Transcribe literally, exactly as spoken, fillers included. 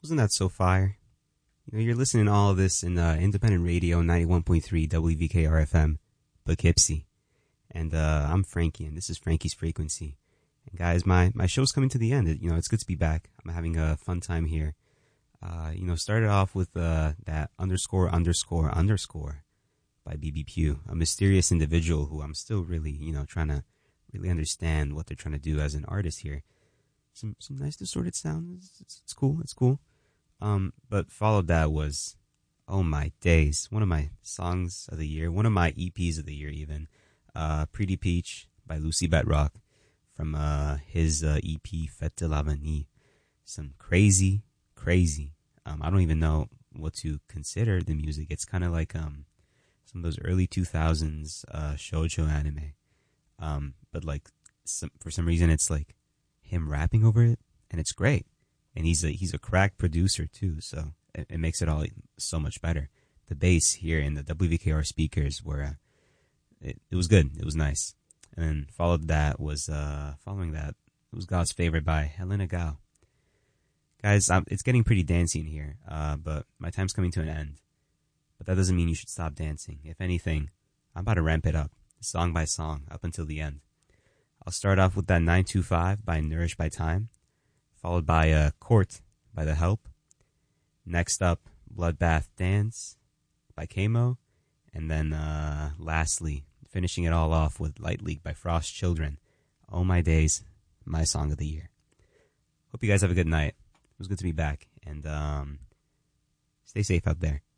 Wasn't that so fire? You know, you're listening to all of this in uh, independent radio, ninety-one point three W V K R F M, Poughkeepsie. And uh, I'm Frankie, and this is Frankie's Frequency. And guys, my, my show's coming to the end. It, you know, it's good to be back. I'm having a fun time here. Uh, you know, started off with uh, that underscore, underscore, underscore by B B Pugh, a mysterious individual who I'm still really, you know, trying to really understand what they're trying to do as an artist here. Some some nice distorted sound. It's, it's, it's cool. It's cool. Um, but followed that was, oh my days, one of my songs of the year, one of my E Ps of the year even, uh, Pretty Peach by Lucy Bedrock from uh, his uh, E P Fête de l'Avenir. Some crazy, crazy. Um, I don't even know what to consider the music. It's kind of like um, some of those early two thousands uh, shoujo anime. Um, but like some, for some reason it's like him rapping over it, and it's great. And he's a he's a crack producer too, so it, it makes it all so much better. The bass here in the W V K R speakers were, uh, it, it was good. It was nice. And then followed that was uh, following that it was God's Favorite by Helena Gao. Guys, I'm, it's getting pretty dancey in here, uh, but my time's coming to an end. But that doesn't mean you should stop dancing. If anything, I'm about to ramp it up, song by song, up until the end. I'll start off with that nine two five by Nourished by Time, followed by uh, Court by The Help. Next up, Bloodbath Dance by Kamo. And then uh, lastly, finishing it all off with Light League by Frost Children. Oh my days, my song of the year. Hope you guys have a good night. It was good to be back. And um, stay safe out there.